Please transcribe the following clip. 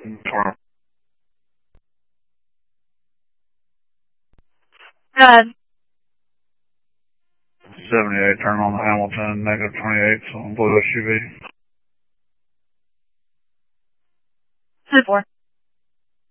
Good. 78, turn on the Hamilton, -28 on Blue SUV.